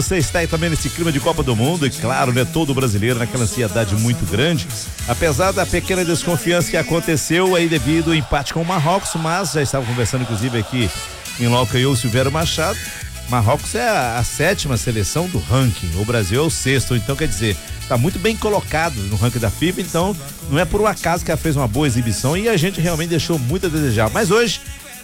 Você está aí também nesse clima de Copa do Mundo e claro, né, todo brasileiro naquela ansiedade muito grande, apesar da pequena desconfiança que aconteceu aí devido ao empate com o Marrocos, mas já estava conversando inclusive aqui em loco eu, Silvério Machado, Marrocos é a 7ª seleção do ranking, o Brasil é o 6º, então quer dizer, está muito bem colocado no ranking da FIFA, então não é por um acaso que ela fez uma boa exibição e a gente realmente deixou muito a desejar, mas hoje,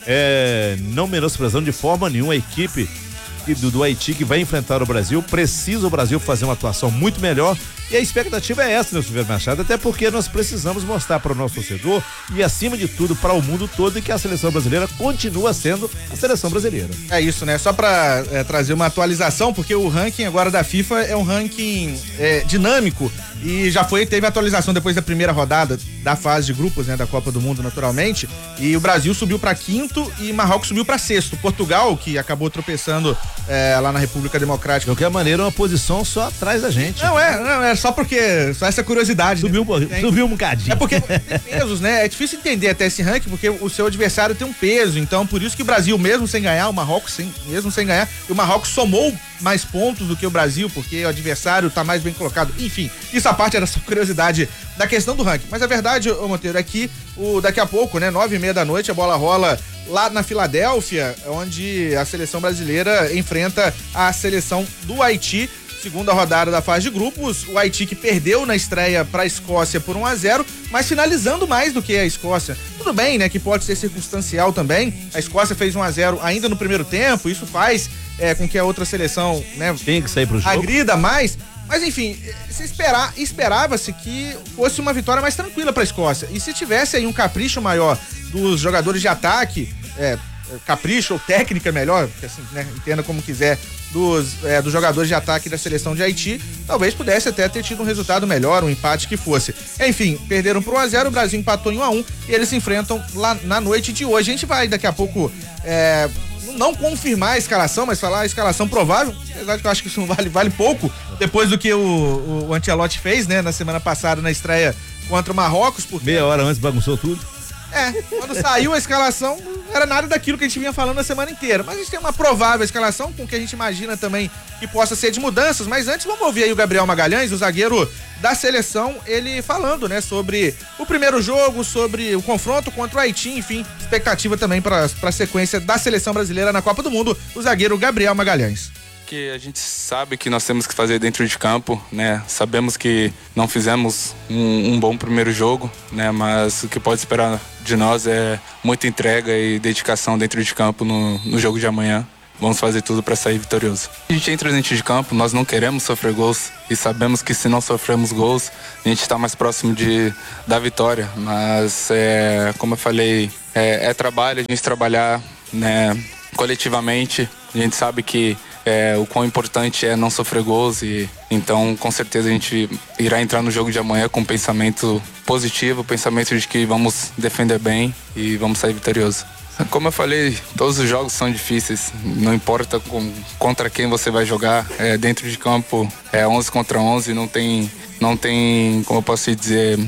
não menosprezando de forma nenhuma a equipe do Haiti que vai enfrentar o Brasil, precisa o Brasil fazer uma atuação muito melhor e a expectativa é essa, meu Silvério Machado, até porque nós precisamos mostrar para o nosso torcedor e acima de tudo para o mundo todo que a seleção brasileira continua sendo a seleção brasileira. É isso, né? Só para trazer uma atualização, porque o ranking agora da FIFA é um ranking dinâmico e teve atualização depois da primeira rodada da fase de grupos, né, da Copa do Mundo, naturalmente, e o Brasil subiu para 5º e Marrocos subiu para 6º. Portugal, que acabou tropeçando lá na República Democrática. De qualquer maneira, uma posição só atrás da gente. Não é só porque, só essa curiosidade. Subiu um bocadinho. É porque tem pesos, né? É difícil entender até esse ranking, porque o seu adversário tem um peso, então por isso que o Brasil, mesmo sem ganhar, o Marrocos mesmo sem ganhar, e o Marrocos somou mais pontos do que o Brasil, porque o adversário tá mais bem colocado. Enfim, isso a parte era só curiosidade da questão do ranking. Mas a verdade, ô Monteiro, é que daqui a pouco, né, 9h30 da noite, a bola rola lá na Filadélfia, onde a seleção brasileira enfrenta a seleção do Haiti. Segunda rodada da fase de grupos, o Haiti que perdeu na estreia para a Escócia por 1-0, mas finalizando mais do que a Escócia. Tudo bem, né, que pode ser circunstancial também. A Escócia fez 1-0 ainda no primeiro tempo, isso faz com que a outra seleção, né, tem que sair pro jogo, agrida mais. Mas enfim, esperava-se que fosse uma vitória mais tranquila para a Escócia. E se tivesse aí um capricho maior dos jogadores de ataque, capricho ou técnica melhor, assim, né, entenda como quiser, dos jogadores de ataque da seleção de Haiti, talvez pudesse até ter tido um resultado melhor, um empate que fosse. Enfim, perderam por 1-0, o Brasil empatou em 1-1 e eles se enfrentam lá na noite de hoje. A gente vai daqui a pouco não confirmar a escalação, mas falar a escalação provável, apesar que eu acho que isso vale pouco, depois do que o Ancelotti fez, né, na semana passada na estreia contra o Marrocos. Porque meia hora antes bagunçou tudo. Quando saiu a escalação, não era nada daquilo que a gente vinha falando a semana inteira. Mas a gente tem uma provável escalação, com o que a gente imagina também que possa ser de mudanças. Mas antes, vamos ouvir aí o Gabriel Magalhães, o zagueiro da seleção, ele falando, né, sobre o primeiro jogo, sobre o confronto contra o Haiti, enfim, expectativa também para a sequência da seleção brasileira na Copa do Mundo, o zagueiro Gabriel Magalhães. Que a gente sabe que nós temos que fazer dentro de campo, né? Sabemos que não fizemos um bom primeiro jogo, né? Mas o que pode esperar de nós é muita entrega e dedicação dentro de campo no jogo de amanhã. Vamos fazer tudo para sair vitorioso. A gente entra dentro de campo, nós não queremos sofrer gols e sabemos que se não sofrermos gols, a gente está mais próximo da vitória. Mas, como eu falei, é trabalho, a gente trabalhar, né, coletivamente. A gente sabe que o quão importante é não sofrer gols e então com certeza a gente irá entrar no jogo de amanhã com um pensamento positivo, pensamento de que vamos defender bem e vamos sair vitorioso. Como eu falei, todos os jogos são difíceis, não importa contra quem você vai jogar, dentro de campo é 11 contra 11, não tem, como eu posso dizer,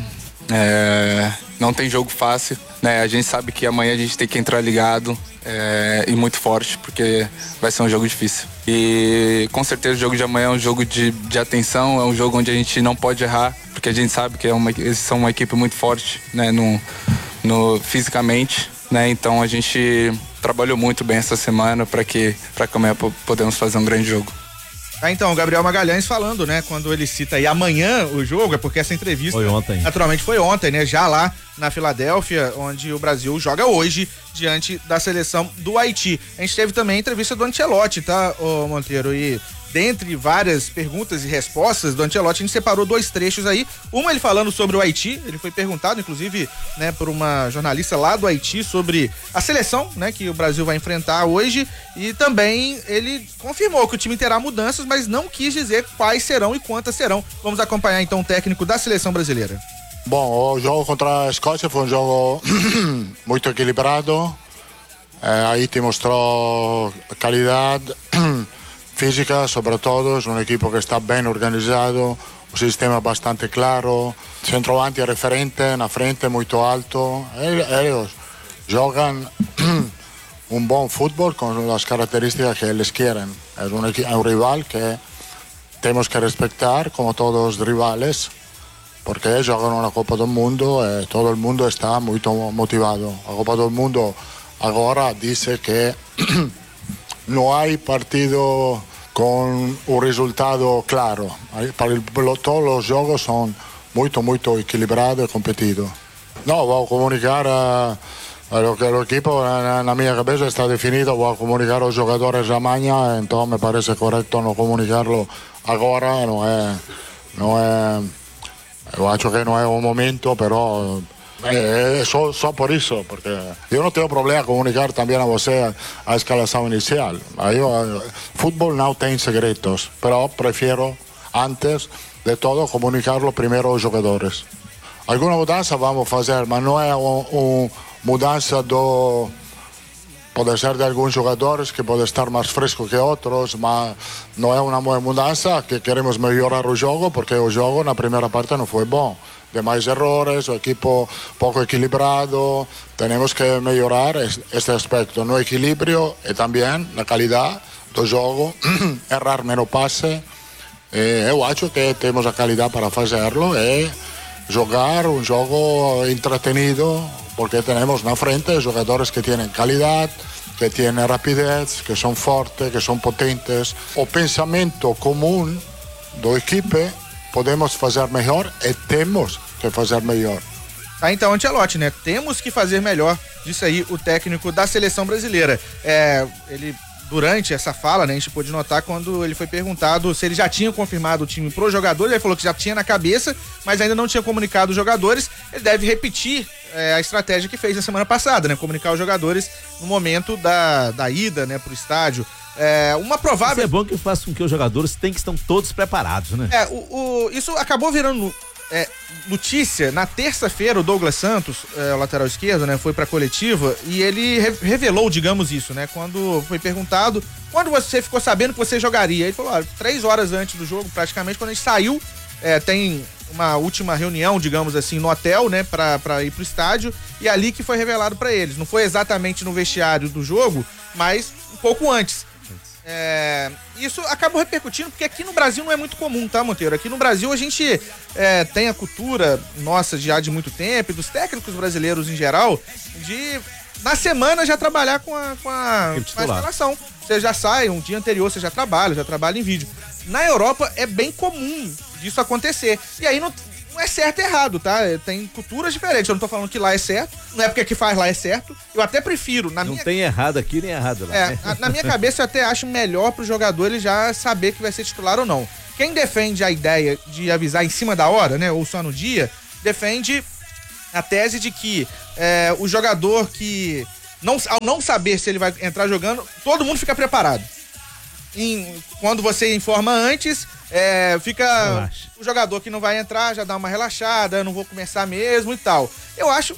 não tem jogo fácil, né? A gente sabe que amanhã a gente tem que entrar ligado e muito forte, porque vai ser um jogo difícil. E com certeza o jogo de amanhã é um jogo de atenção, é um jogo onde a gente não pode errar, porque a gente sabe que eles são uma equipe muito forte, né, fisicamente, né? Então a gente trabalhou muito bem essa semana para que amanhã podemos fazer um grande jogo. Então, o Gabriel Magalhães falando, né, quando ele cita aí amanhã o jogo, é porque essa entrevista foi ontem. Naturalmente foi ontem, né, já lá na Filadélfia, onde o Brasil joga hoje diante da seleção do Haiti. A gente teve também a entrevista do Ancelotti, tá, Monteiro? E dentre várias perguntas e respostas do Ancelotti, a gente separou 2 trechos aí. Uma ele falando sobre o Haiti, ele foi perguntado, inclusive, né, por uma jornalista lá do Haiti sobre a seleção, né, que o Brasil vai enfrentar hoje, e também ele confirmou que o time terá mudanças, mas não quis dizer quais serão e quantas serão. Vamos acompanhar então o técnico da seleção brasileira. Bom, o jogo contra a Escócia foi um jogo muito equilibrado. Haiti mostrou qualidade física, sobretudo, é um equipo que está bem organizado, o sistema é bastante claro, centroavante é referente, na frente muito alto. Eles jogam un buen fútbol con las características que ellos quieren. Es un rival que tenemos que respetar como todos los rivales, porque ellos juegan una Copa del Mundo y todo el mundo está muy motivado. La Copa del Mundo ahora dice que no hay partido con un resultado claro. Todos los juegos son muy equilibrados y competidos. No, voy a comunicar lo que el equipo en la mia cabeza está definido, voy a comunicar a los jugadores de mañana, entonces me parece correcto no comunicarlo ahora, yo acho que no es un momento, pero só por eso, porque yo no tengo problema comunicar también a você a escalación inicial. Fútbol no tiene secretos, pero prefiero antes de todo comunicarlo primero a los jugadores. Alguna mudança vamos fazer, mas não é uma mudança pode ser de alguns jogadores que pode estar mais fresco que outros, mas não é uma mudança que queremos melhorar o jogo, porque o jogo na primeira parte não foi bom. Demais errores, o equipo pouco equilibrado, temos que melhorar este aspecto no equilíbrio e também na qualidade do jogo, errar menos passe. Eu acho que temos a qualidade para fazê-lo e jogar un juego entretenido, porque tenemos na frente jugadores que tienen calidad, que tienen rapidez, que son fuertes, que son potentes. O pensamento común do equipe podemos fazer melhor e temos que fazer melhor. Tá, então, Ancelotti, né? Temos que fazer melhor, disse aí o técnico da seleção brasileira. Ele, durante essa fala, né, a gente pôde notar quando ele foi perguntado se ele já tinha confirmado o time pro jogador, ele falou que já tinha na cabeça, mas ainda não tinha comunicado os jogadores. Ele deve repetir a estratégia que fez na semana passada, né? Comunicar os jogadores no momento da ida, né, pro estádio. Uma provável... Isso é bom que faça com que os jogadores estão todos preparados, né? Isso acabou virando notícia. Na terça-feira, o Douglas Santos, o lateral esquerdo, né, foi pra coletiva e ele revelou, digamos isso, né? Quando foi perguntado, quando você ficou sabendo que você jogaria? Ele falou, 3 horas antes do jogo, praticamente, quando a gente saiu, tem uma última reunião, digamos assim, no hotel, né, pra ir pro estádio, e ali que foi revelado pra eles. Não foi exatamente no vestiário do jogo, mas um pouco antes. Isso acabou repercutindo, porque aqui no Brasil não é muito comum, tá, Monteiro? Aqui no Brasil a gente tem a cultura nossa já de muito tempo, e dos técnicos brasileiros em geral, de na semana já trabalhar com a instalação. Você já sai, um dia anterior você já trabalha em vídeo. Na Europa é bem comum disso acontecer. E aí não é certo e errado, tá? Tem culturas diferentes. Eu não tô falando que lá é certo, não é porque aqui faz lá é certo. Eu até prefiro. Não tem errado aqui nem errado lá. Na minha cabeça eu até acho melhor pro jogador ele já saber que vai ser titular ou não. Quem defende a ideia de avisar em cima da hora, né, ou só no dia, defende a tese de que o jogador que, ao não saber se ele vai entrar jogando, todo mundo fica preparado. Quando você informa antes, fica o jogador que não vai entrar já dá uma relaxada, não vou começar mesmo e tal. Eu acho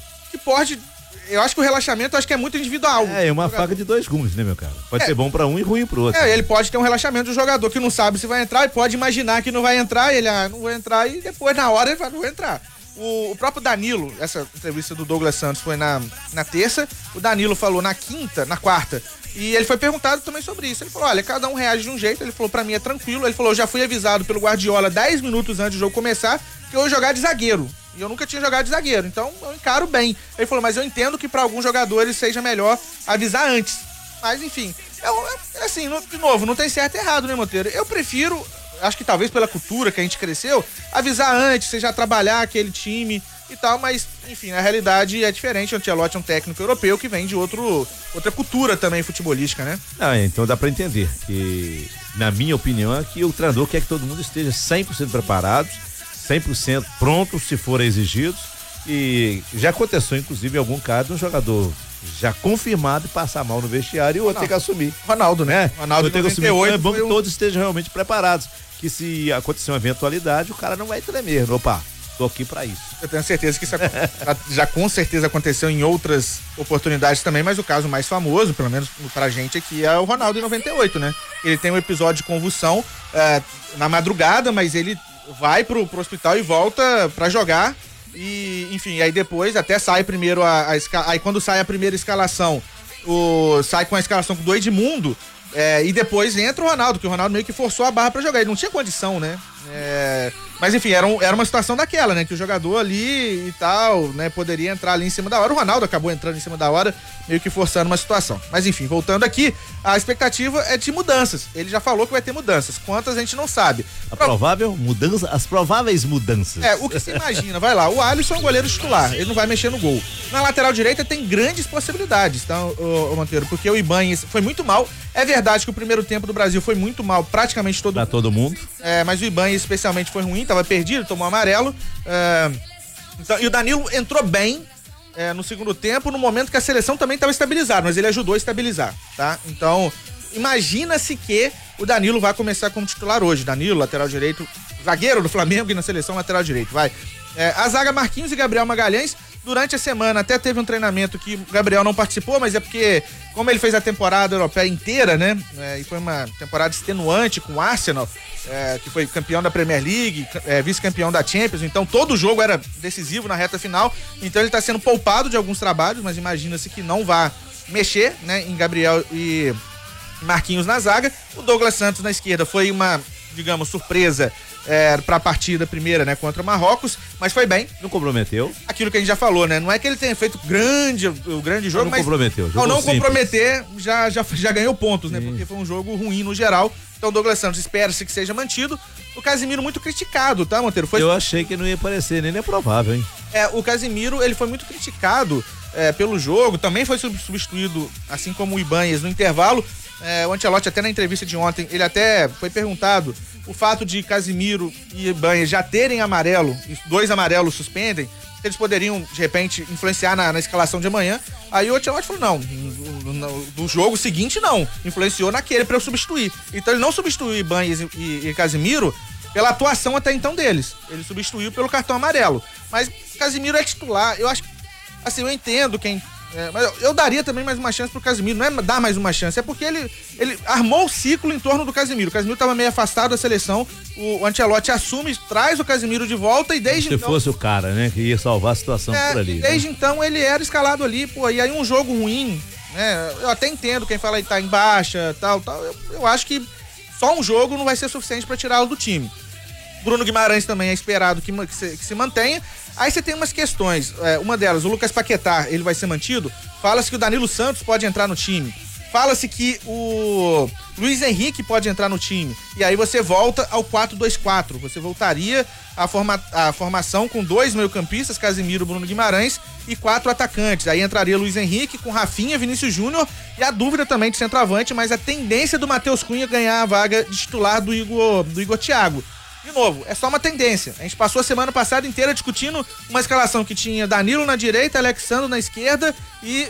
que o relaxamento é muito individual. É uma faca de 2 gumes, né, meu cara? Pode ser bom pra um e ruim pro outro. Ele pode ter um relaxamento do jogador que não sabe se vai entrar e pode imaginar que não vai entrar, ele não vou entrar, e depois na hora ele vai, não vou entrar. O próprio Danilo, essa entrevista do Douglas Santos foi na terça, o Danilo falou na quarta, e ele foi perguntado também sobre isso. Ele falou, olha, cada um reage de um jeito. Ele falou, pra mim é tranquilo. Ele falou, eu já fui avisado pelo Guardiola 10 minutos antes do jogo começar que eu ia jogar de zagueiro. E eu nunca tinha jogado de zagueiro, então eu encaro bem. Ele falou, mas eu entendo que pra alguns jogadores seja melhor avisar antes. Mas enfim, assim, de novo, não tem certo e errado, né, Monteiro? Eu prefiro, acho que talvez pela cultura que a gente cresceu, avisar antes, você já trabalhar aquele time e tal, mas enfim, na realidade é diferente. O Ancelotti é um técnico europeu que vem de outra cultura também futebolística, né? Então dá pra entender que, na minha opinião, é que o treinador quer que todo mundo esteja 100% preparado, 100% pronto se for exigido, e já aconteceu inclusive em algum caso um jogador já confirmado passar mal no vestiário e o outro ter que assumir. Ronaldo, né? Ronaldo ter que assumir. Então é bom que todos estejam realmente preparados, que se acontecer uma eventualidade o cara não vai tremer. Opa, tô aqui pra isso. Eu tenho certeza que isso já com certeza aconteceu em outras oportunidades também, mas o caso mais famoso, pelo menos pra gente aqui, é o Ronaldo em 98, né? Ele tem um episódio de convulsão na madrugada, mas ele vai pro hospital e volta pra jogar. E, enfim, aí depois até sai primeiro aí quando sai a primeira escalação, sai com a escalação do Edmundo, e depois entra o Ronaldo, que o Ronaldo meio que forçou a barra pra jogar, ele não tinha condição, né? Mas enfim, era uma situação daquela, né? Que o jogador ali e tal, né? Poderia entrar ali em cima da hora. O Ronaldo acabou entrando em cima da hora, meio que forçando uma situação. Mas enfim, voltando aqui, a expectativa é de mudanças. Ele já falou que vai ter mudanças. Quantas a gente não sabe. As prováveis mudanças. O que se imagina, vai lá, o Alisson é um goleiro titular, ele não vai mexer no gol. Na lateral direita tem grandes possibilidades, tá, o Monteiro? Porque o Ibanez foi muito mal. É verdade que o primeiro tempo do Brasil foi muito mal, praticamente todo mundo. Mas o Ibanez especialmente foi ruim, tava perdido, tomou amarelo. Então, e o Danilo entrou bem no segundo tempo, no momento que a seleção também estava estabilizada, mas ele ajudou a estabilizar, tá? Então, imagina-se que o Danilo vai começar como titular hoje. Danilo, lateral direito, zagueiro do Flamengo e na seleção lateral direito, vai. A zaga Marquinhos e Gabriel Magalhães. Durante a semana até teve um treinamento que o Gabriel não participou, mas é porque, como ele fez a temporada europeia inteira, né? E foi uma temporada extenuante com o Arsenal, que foi campeão da Premier League, vice-campeão da Champions, então todo jogo era decisivo na reta final, então ele está sendo poupado de alguns trabalhos, mas imagina-se que não vá mexer, né, em Gabriel e Marquinhos na zaga. O Douglas Santos na esquerda foi uma, digamos, surpresa para a partida primeira, né, contra o Marrocos, mas foi bem. Não comprometeu. Aquilo que a gente já falou, né? Não é que ele tenha feito o grande jogo, mas comprometeu. Ao não comprometer, já ganhou pontos, né? Porque foi um jogo ruim no geral. Então o Douglas Santos espera-se que seja mantido. O Casimiro muito criticado, tá, Monteiro? Eu achei que não ia aparecer, nem é provável, hein? O Casimiro, ele foi muito criticado pelo jogo, também foi substituído, assim como o Ibanez, no intervalo. O Ancelotti, até na entrevista de ontem, ele até foi perguntado o fato de Casimiro e Ibanez já terem amarelo, 2 amarelos suspendem, eles poderiam, de repente, influenciar na escalação de amanhã. Aí o Ancelotti falou, não, do jogo seguinte não, influenciou naquele pra eu substituir. Então ele não substituiu Ibanez e Casimiro pela atuação até então deles, ele substituiu pelo cartão amarelo. Mas Casimiro é titular, eu acho, assim, eu entendo quem... mas eu daria também mais uma chance pro Casimiro, não é dar mais uma chance, é porque ele armou o ciclo em torno do Casimiro. O Casimiro estava meio afastado da seleção, o Ancelotti assume, traz o Casimiro de volta e desde então... Se fosse o cara, né, que ia salvar a situação por ali. Desde então ele era escalado ali, e aí um jogo ruim, né, eu até entendo quem fala aí tá em baixa, tal, eu acho que só um jogo não vai ser suficiente para tirá-lo do time. Bruno Guimarães também é esperado que se mantenha. Aí você tem umas questões, uma delas, o Lucas Paquetá, ele vai ser mantido. Fala-se que o Danilo Santos pode entrar no time. Fala-se que o Luiz Henrique pode entrar no time. E aí você volta ao 4-2-4. Você voltaria à formação com 2 meio-campistas, Casimiro, Bruno Guimarães, e 4 atacantes. Aí entraria Luiz Henrique com Rafinha, Vinícius Júnior e a dúvida também de centroavante, mas a tendência do Matheus Cunha ganhar a vaga de titular do Igor Thiago. De novo, é só uma tendência. A gente passou a semana passada inteira discutindo uma escalação que tinha Danilo na direita, Alexandre na esquerda e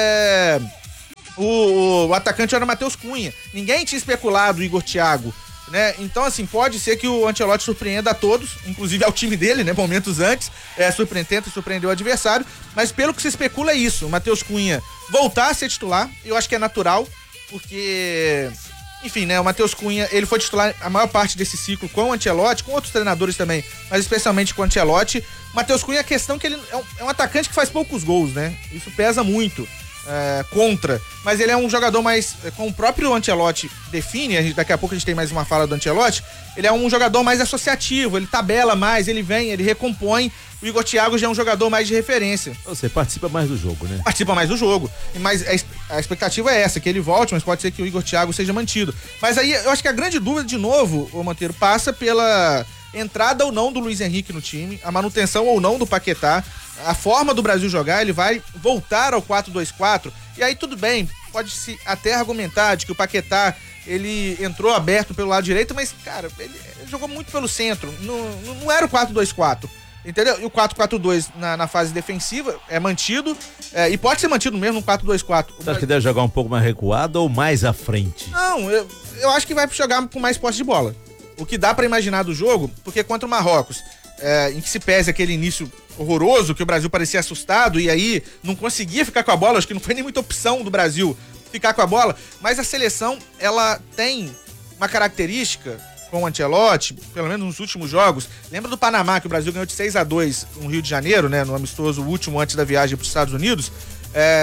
o atacante era Matheus Cunha. Ninguém tinha especulado o Igor Thiago, né? Então, assim, pode ser que o Ancelotti surpreenda a todos, inclusive ao time dele, né? Momentos antes, tenta surpreender o adversário, mas pelo que se especula é isso, o Matheus Cunha voltar a ser titular, eu acho que é natural, porque... Enfim, né, o Matheus Cunha, ele foi titular a maior parte desse ciclo com o Ancelotti, com outros treinadores também, mas especialmente com o Ancelotti. O Matheus Cunha, a questão é que ele é um atacante que faz poucos gols, né? Isso pesa muito contra, mas ele é um jogador mais, como o próprio Ancelotti define, daqui a pouco a gente tem mais uma fala do Ancelotti, ele é um jogador mais associativo, ele tabela mais, ele vem, ele recompõe. O Igor Thiago já é um jogador mais de referência. Você participa mais do jogo, né? Participa mais do jogo. Mas a expectativa é essa, que ele volte, mas pode ser que o Igor Thiago seja mantido. Mas aí eu acho que a grande dúvida, de novo, ô Monteiro, passa pela entrada ou não do Luiz Henrique no time, a manutenção ou não do Paquetá, a forma do Brasil jogar, ele vai voltar ao 4-2-4. E aí tudo bem, pode-se até argumentar de que o Paquetá, ele entrou aberto pelo lado direito, mas, cara, ele jogou muito pelo centro. Não era o 4-2-4. Entendeu? E o 4-4-2 na fase defensiva é mantido, e pode ser mantido mesmo no 4-2-4. Você acha que deve jogar um pouco mais recuado ou mais à frente? Não, eu acho que vai jogar com mais posse de bola. O que dá pra imaginar do jogo, porque contra o Marrocos, em que se pese aquele início horroroso, que o Brasil parecia assustado e aí não conseguia ficar com a bola, acho que não foi nem muita opção do Brasil ficar com a bola, mas a seleção, ela tem uma característica com o Ancelotti, pelo menos nos últimos jogos. Lembra do Panamá, que o Brasil ganhou de 6-2 no Rio de Janeiro, né, no amistoso último antes da viagem para os Estados Unidos?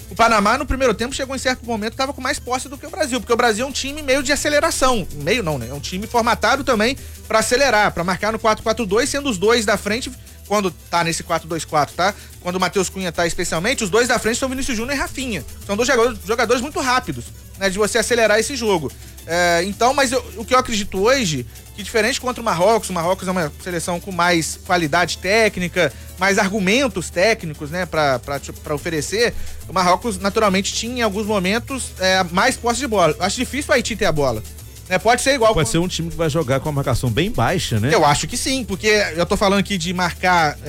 O Panamá no primeiro tempo chegou em certo momento, estava com mais posse do que o Brasil, porque o Brasil é um time meio de aceleração, meio não, né? É um time formatado também para acelerar, para marcar no 4-4-2, sendo os dois da frente, quando tá nesse 4-2-4, tá? Quando o Matheus Cunha tá especialmente, os dois da frente são Vinícius Júnior e Rafinha. São dois jogadores muito rápidos, né? De você acelerar esse jogo. Então, mas o que eu acredito hoje, que diferente contra o Marrocos é uma seleção com mais qualidade técnica, mais argumentos técnicos, né, pra oferecer. O Marrocos, naturalmente, tinha em alguns momentos mais posse de bola. Eu acho difícil o Haiti ter a bola. Pode ser igual. Pode ser um time que vai jogar com a marcação bem baixa, né? Eu acho que sim, porque eu tô falando aqui de marcar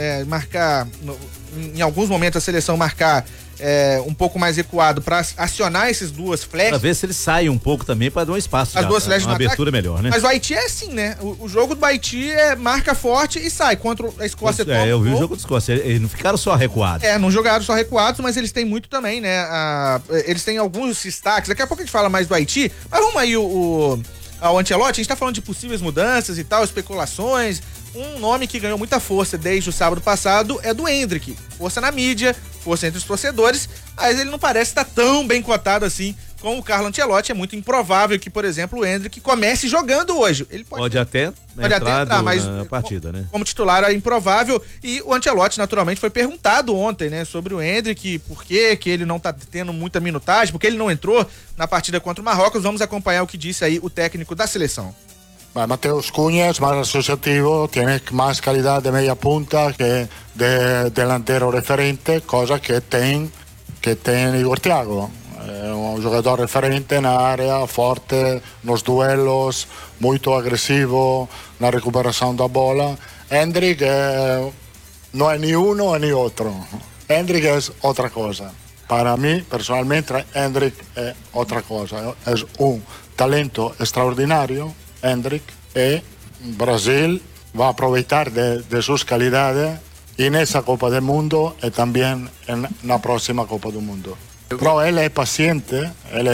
em alguns momentos a seleção marcar um pouco mais recuado para acionar esses duas flex. Pra ver se ele sai um pouco também para dar um espaço. As duas flex uma abertura melhor, né? Mas o Haiti é assim, né? O jogo do Haiti marca forte e sai. Contra a Escócia eu vi o jogo da Escócia. Eles não ficaram só recuados. Não jogaram só recuados, mas eles têm muito também, né? Eles têm alguns destaques. Daqui a pouco a gente fala mais do Haiti, mas vamos aí ao Ancelotti. A gente tá falando de possíveis mudanças e tal, especulações. Um nome que ganhou muita força desde o sábado passado é do Endrick. Força na mídia, força entre os torcedores, mas ele não parece estar tão bem cotado assim com o Carlo Ancelotti. É muito improvável que, por exemplo, o Endrick comece jogando hoje. Ele pode até entrar, mas na partida, né? Como titular é improvável. E o Ancelotti, naturalmente, foi perguntado ontem, né, sobre o Endrick, por que ele não tá tendo muita minutagem, porque ele não entrou na partida contra o Marrocos. Vamos acompanhar o que disse aí o técnico da seleção. Mateus Cunha es más asociativo, tiene más calidad de media punta que de delantero referente, cosa que tem Igor Thiago. É um jogador referente na área, forte nos duelos, muito agressivo na recuperação da bola. Endrick não é ni uno ni outro. Endrick é outra coisa. Para mim, personalmente, Endrick é outra coisa. É um talento extraordinário. Endrick, y Brasil va a aprovechar de sus calidades en esa Copa del Mundo y también en la próxima Copa del Mundo. Pero él es paciente,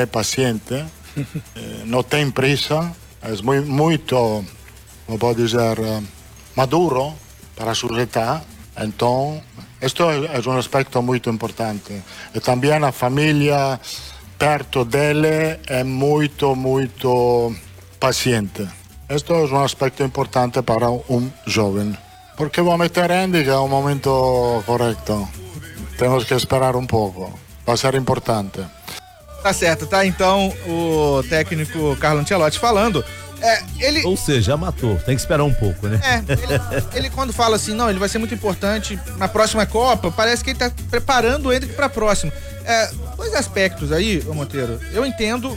no tiene prisa, es muy, como puedo decir, maduro para su edad. Entonces, esto es un aspecto muy importante. Y también la familia perto de él es muy paciente. Esto es un aspecto importante para un joven. ¿Por qué voy a meter a Endrick en un momento correcto? Tenemos que esperar un poco. Va a ser importante. Tá certo, tá? Então, o técnico Carlo Ancelotti falando. Ou seja, já matou. Tem que esperar um pouco, né? Ele quando fala assim, não, ele vai ser muito importante na próxima Copa, parece que ele tá preparando o Endrick pra próxima. Dois aspectos aí, ô Monteiro. Eu entendo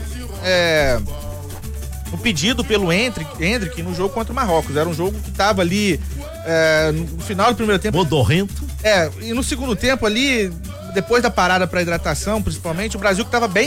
o pedido pelo Endrick no jogo contra o Marrocos. Era um jogo que tava ali no final do primeiro tempo. Modorrento. E no segundo tempo ali, depois da parada para hidratação, principalmente, o Brasil que tava bem